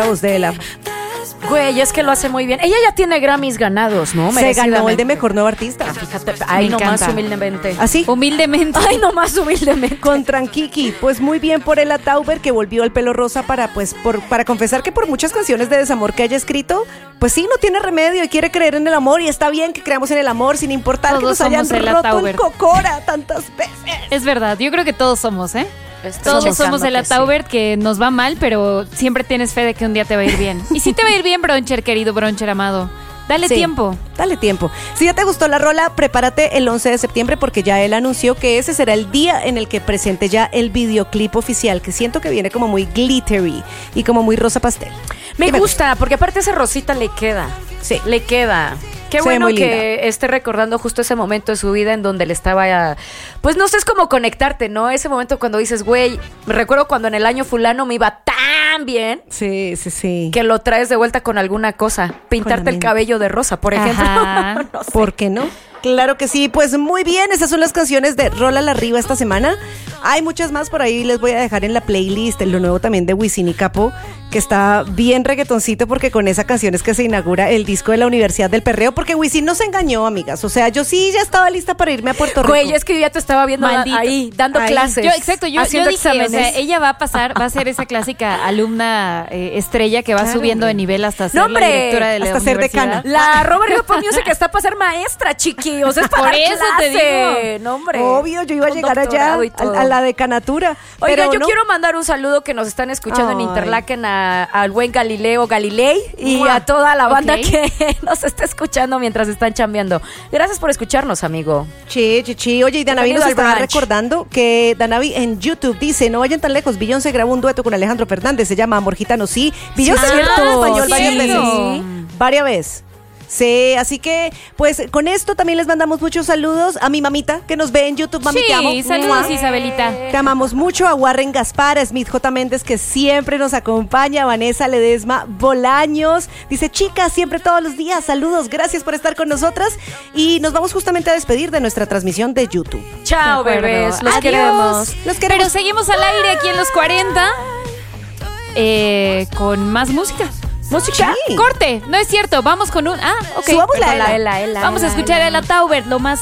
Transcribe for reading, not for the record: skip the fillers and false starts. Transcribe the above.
de Ela. Güey, es que lo hace muy bien. Ella ya tiene Grammys ganados, ¿no? Se ganó el de Mejor Nuevo Artista. Fíjate, ay, nomás humildemente. ¿Así? Humildemente. Ay, nomás humildemente. Con Tranquiqui, pues muy bien por Ela Tauber, que volvió al pelo rosa para confesar que por muchas canciones de desamor que haya escrito, pues sí, no tiene remedio y quiere creer en el amor, y está bien que creamos en el amor sin importar Todos que nos hayan somos Ela roto Tauber. el cocora tantas veces. Es verdad, yo creo que todos somos, ¿eh? Estoy Todos checando somos Ela que Taubert, que nos va mal, pero siempre tienes fe de que un día te va a ir bien. Y sí te va a ir bien, Broncher, querido Broncher amado. Dale Sí, tiempo. Dale tiempo. Si ya te gustó la rola, prepárate el 11 de septiembre porque ya él anunció que ese será el día en el que presente ya el videoclip oficial, que siento que viene como muy glittery y como muy rosa pastel. Me gusta, porque aparte ese rosita le queda. Sí. Le queda. Qué Se ve bueno muy que esté recordando justo ese momento de su vida en donde le estaba, pues no sé, es como conectarte, ¿no? Ese momento cuando dices, güey, me recuerdo cuando en el año fulano me iba tan bien Sí, sí, sí. que lo traes de vuelta con alguna cosa. Pintarte el mente. cabello de rosa, por ejemplo. Ajá. No sé. ¿Por qué no? Claro que sí, pues muy bien, esas son las canciones de Rola la Arriba esta semana. Hay muchas más por ahí, les voy a dejar en la playlist, lo nuevo también de Wisin y Capo, que está bien reggaetoncito porque con esa canción es que se inaugura el disco de la Universidad del Perreo, porque Wisin no se engañó, amigas, o sea, yo sí ya estaba lista para irme a Puerto Rico. Güey, es que yo ya te estaba viendo Maldito. ahí, dando Ahí. clases. Yo haciendo dije, o sea, exámenes. ella va a pasar, va a ser esa clásica alumna estrella que va Claro, subiendo de hombre. nivel hasta ser No, la hombre, directora de la hasta ser universidad. decana. La Robert Pop Music está para ser maestra, chiqui. O sea, es para Por dar eso te clase. digo. No, hombre. Obvio, yo iba a Con llegar allá doctorado y todo. a la decanatura. Oiga, pero yo no. quiero mandar un saludo que nos están escuchando en Ay. Interlaken al buen Galileo Galilei y ¡Mua! a toda la banda Ok. que nos está escuchando mientras están chambeando. Gracias por escucharnos, amigo. Chi. Oye, y Danavi nos Bienvenido al estaba brunch. recordando que Danavi en YouTube dice, no vayan tan lejos, Beyoncé grabó un dueto con Alejandro Fernández, se llama Amor Gitano, sí. Beyoncé Cierto, cantó en español varias cierto. veces. Varias veces. Sí, así que, pues, con esto también les mandamos muchos saludos a mi mamita, que nos ve en YouTube. Mami, te amo. Sí, saludos ¡Mua! Isabelita. Te amamos mucho, a Warren Gaspar, a Smith J. Méndez, que siempre nos acompaña, a Vanessa Ledesma Bolaños. Dice, chicas, siempre todos los días, saludos, gracias por estar con nosotras. Y nos vamos justamente a despedir de nuestra transmisión de YouTube. Chao, De acuerdo. bebés. Los Adiós. queremos. Los queremos. Pero seguimos al aire aquí en los 40 con más música. ¿Música? Sí. Corte, no es cierto, vamos con un... ok. Subamos la Con Ela. Ela. Vamos a escuchar a Ela Taubert, lo más